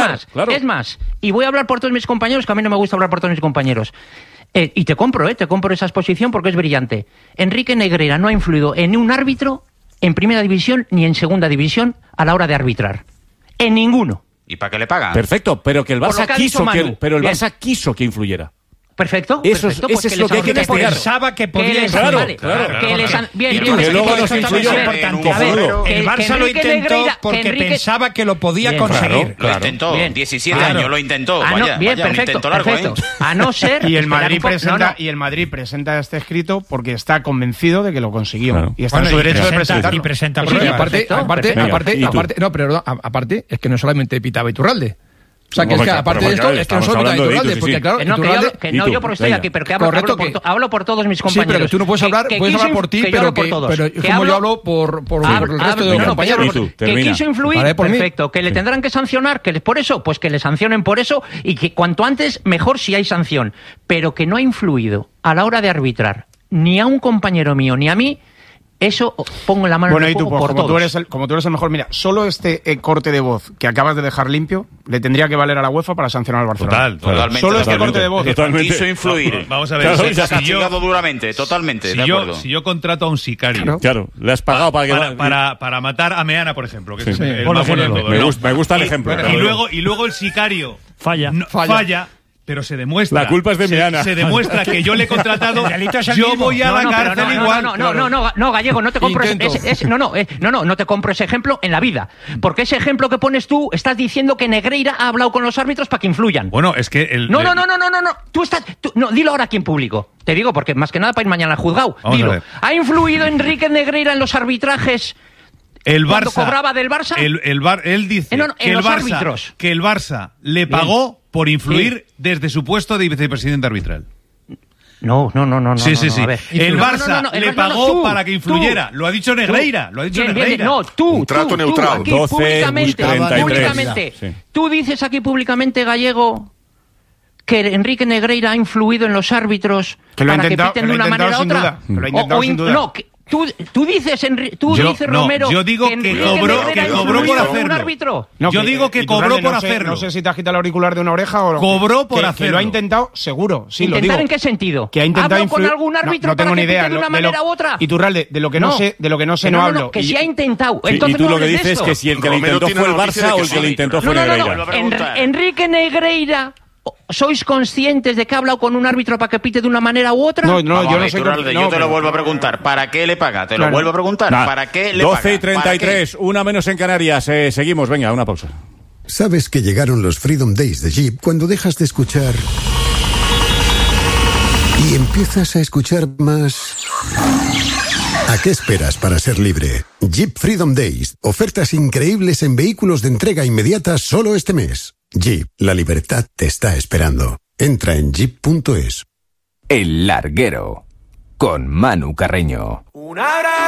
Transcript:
hablar. Es más, y voy a hablar por todos mis compañeros, que a mí no me gusta hablar por todos mis compañeros. Y te compro esa exposición porque es brillante. Enrique Negreira no ha influido en un árbitro en primera división ni en segunda división a la hora de arbitrar. En ninguno. ¿Y para qué le pagan? Perfecto, pero que el Barça Barça quiso que influyera. Perfecto. Eso perfecto, es pues lo que hay que investigar. Pensaba que podía... Claro. Bien, que luego nos influyó. El Barça lo intentó porque pensaba que lo podía conseguir. Lo intentó, 17 años lo intentó. Vaya, un intento largo, perfecto. A no ser... Y el Madrid presenta este escrito porque está convencido de que lo consiguió. Claro. Y está en su derecho de presentarlo. Y presenta pruebas. Aparte, es que no solamente pitaba Iturralde. O sea, que es que aparte de esto, es que no solo pitaba Iturralde, porque claro, Iturralde... yo porque estoy aquí, pero que hablo por todos mis compañeros. Sí, pero tú no puedes hablar por ti, pero como yo hablo por el resto de los compañeros. Que quiso influir, perfecto, que le tendrán que sancionar, que por eso, pues que le sancionen por eso, y que cuanto antes, mejor si hay sanción. Pero que no ha influido a la hora de arbitrar, ni a un compañero mío, ni a mí, eso pongo la mano en el fuego por todos. Como tú eres el mejor, mira, solo este corte de voz que acabas de dejar limpio le tendría que valer a la UEFA para sancionar al Barcelona. Totalmente. Solo este corte de voz. Quiso influir. Vamos a ver. Se ha castigado duramente, totalmente, de acuerdo. Si yo contrato a un sicario... Claro, le has pagado para matar a Meana, por ejemplo, que es el más bueno de todos. Me gusta el ejemplo. Y luego el sicario falla. Pero se demuestra... La culpa es de Meana. Se demuestra que yo le he contratado, yo voy a la cárcel igual. No, Gallego, no te compro no te compro ese ejemplo en la vida. Porque ese ejemplo que pones tú, estás diciendo que Negreira ha hablado con los árbitros para que influyan. Bueno, es que... No. Dilo ahora aquí en público. Te digo, porque más que nada para ir mañana al juzgado. Dilo. ¿Ha influido Enrique Negreira en los arbitrajes... El Barça, cuando cobraba del Barça? Él dice que el Barça le pagó por influir desde su puesto de vicepresidente arbitral. No. Sí. A ver. El Barça le pagó para que influyera. Lo ha dicho Negreira. Un trato neutral. Aquí públicamente. Sí. Tú dices aquí públicamente, Gallego, que Enrique Negreira ha influido en los árbitros para que piten de una manera u otra. Lo ha intentado sin duda. No, Tú dices, Romero, yo digo que cobró por hacerlo. Yo digo que cobró por hacerlo. No sé si te agita el auricular de una oreja o... Cobró por hacerlo. Que lo ha intentado, seguro, sí, lo digo. ¿Intentar en qué sentido? Que ha intentado ¿Hablo con algún árbitro no tengo para ni que idea, pite de una manera u otra? Iturralde, de lo que no sé no hablo. Que si ha intentado. Sí, entonces y tú no lo que hables de dices es esto. que si el que le intentó fue el Barça o el que le intentó fue Negreira. Enrique Negreira... ¿Sois conscientes de que ha hablado con un árbitro para que pite de una manera u otra? No, yo no soy... Yo te lo vuelvo a preguntar. ¿Para qué le paga? Te lo vuelvo a preguntar. ¿Para qué le paga? 12:33, una menos en Canarias. Seguimos, venga, una pausa. ¿Sabes que llegaron los Freedom Days de Jeep cuando dejas de escuchar y empiezas a escuchar más? ¿A qué esperas para ser libre? Jeep Freedom Days. Ofertas increíbles en vehículos de entrega inmediata solo este mes. Jeep, la libertad te está esperando. Entra en jeep.es. El Larguero, con Manu Carreño.